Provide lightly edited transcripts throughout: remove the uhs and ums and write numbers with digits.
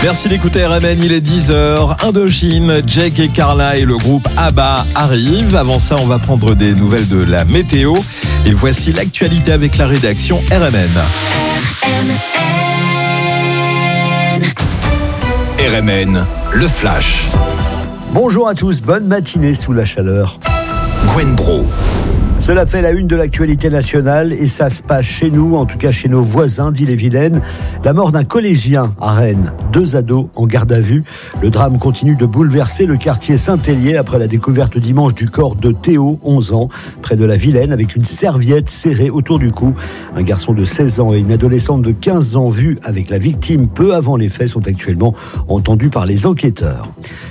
Merci d'écouter RMN, il est 10h. Indochine, Jake et Carla et le groupe ABBA arrivent. Avant ça, on va prendre des nouvelles de la météo. Et voici l'actualité avec la rédaction RMN. RMN, le flash. Bonjour à tous, bonne matinée sous la chaleur. Gwen Bro. Cela fait la une de l'actualité nationale et ça se passe chez nous, en tout cas chez nos voisins d'Ille-et-Vilaine. La mort d'un collégien à Rennes, 2 ados en garde à vue. Le drame continue de bouleverser le quartier Saint-Hélier après la découverte dimanche du corps de Théo, 11 ans, près de la Vilaine, avec une serviette serrée autour du cou. Un garçon de 16 ans et une adolescente de 15 ans vus avec la victime peu avant les faits sont actuellement entendus par les enquêteurs.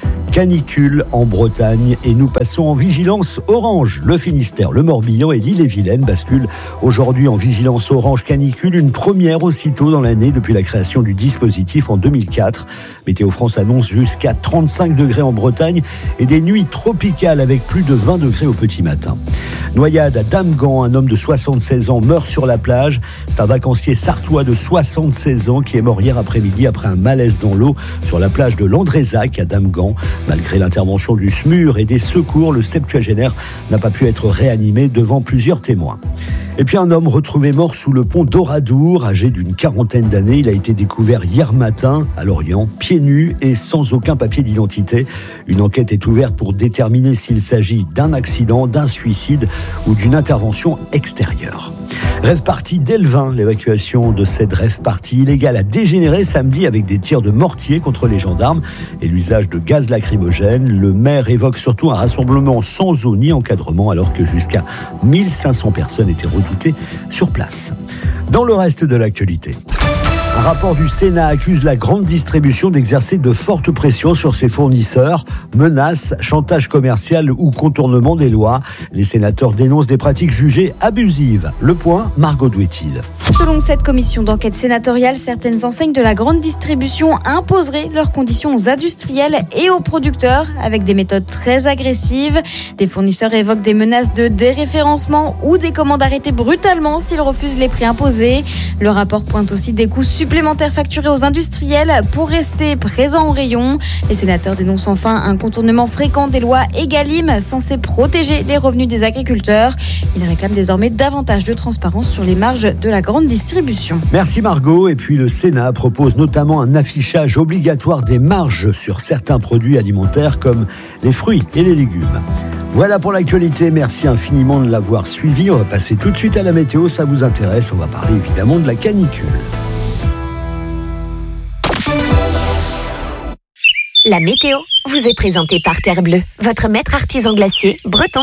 Canicule en Bretagne et nous passons en vigilance orange. Le Finistère, le Morbihan et l'Ille-et-Vilaine basculent aujourd'hui en vigilance orange canicule, une première aussitôt dans l'année depuis la création du dispositif en 2004. Météo France annonce jusqu'à 35 degrés en Bretagne et des nuits tropicales avec plus de 20 degrés au petit matin. Noyade à Damgan, un homme de 76 ans meurt sur la plage. C'est un vacancier sartois de 76 ans qui est mort hier après-midi après un malaise dans l'eau sur la plage de l'Andrézac à Damgan. Malgré l'intervention du SMUR et des secours, le septuagénaire n'a pas pu être réanimé devant plusieurs témoins. Et puis un homme retrouvé mort sous le pont d'Oradour, âgé d'une quarantaine d'années. Il a été découvert hier matin à Lorient, pieds nus et sans aucun papier d'identité. Une enquête est ouverte pour déterminer s'il s'agit d'un accident, d'un suicide ou d'une intervention extérieure. Rêve party d'Elvin, l'évacuation de cette rêve party illégale a dégénéré samedi avec des tirs de mortier contre les gendarmes et l'usage de gaz lacrymogène. Le maire évoque surtout un rassemblement sans eau ni encadrement alors que jusqu'à 1500 personnes étaient redoutées sur place. Dans le reste de l'actualité, un rapport du Sénat accuse la grande distribution d'exercer de fortes pressions sur ses fournisseurs, menaces, chantage commercial ou contournement des lois. Les sénateurs dénoncent des pratiques jugées abusives. Le point, Margot Douetil. Selon cette commission d'enquête sénatoriale, certaines enseignes de la grande distribution imposeraient leurs conditions aux industriels et aux producteurs avec des méthodes très agressives. Des fournisseurs évoquent des menaces de déréférencement ou des commandes arrêtées brutalement s'ils refusent les prix imposés. Le rapport pointe aussi des coûts supplémentaires facturés aux industriels pour rester présents au rayon. Les sénateurs dénoncent enfin un contournement fréquent des lois Egalim censées protéger les revenus des agriculteurs. Ils réclament désormais davantage de transparence sur les marges de la grande distribution. Merci Margot. Et puis le Sénat propose notamment un affichage obligatoire des marges sur certains produits alimentaires comme les fruits et les légumes. Voilà pour l'actualité, merci infiniment de l'avoir suivi. On va passer tout de suite à la météo, ça vous intéresse. On va parler évidemment de la canicule. La météo vous est présentée par Terre Bleue, votre maître artisan glacier breton.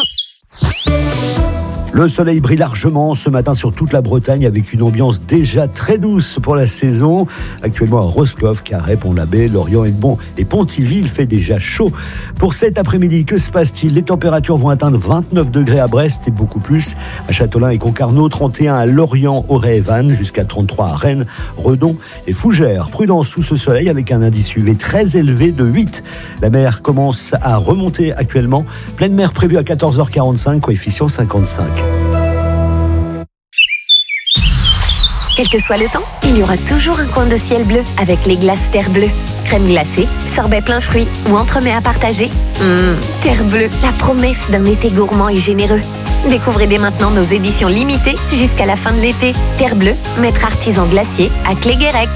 Le soleil brille largement ce matin sur toute la Bretagne avec une ambiance déjà très douce pour la saison. Actuellement à Roscoff, Carhaix, Pont-l'Abbé, Lorient et Pontivy, il fait déjà chaud. Pour cet après-midi, que se passe-t-il ? Les températures vont atteindre 29 degrés à Brest et beaucoup plus à Châtelain et Concarneau, 31 à Lorient, Auray et Vannes, jusqu'à 33 à Rennes, Redon et Fougères. Prudence sous ce soleil avec un indice UV très élevé de 8. La mer commence à remonter actuellement. Pleine mer prévue à 14h45, coefficient 55. Quel que soit le temps, il y aura toujours un coin de ciel bleu avec les glaces Terre Bleue. Crème glacée, sorbet plein fruits ou entremets à partager. Terre Bleue, la promesse d'un été gourmand et généreux. Découvrez dès maintenant nos éditions limitées jusqu'à la fin de l'été. Terre Bleue, maître artisan glacier à Cléguérec.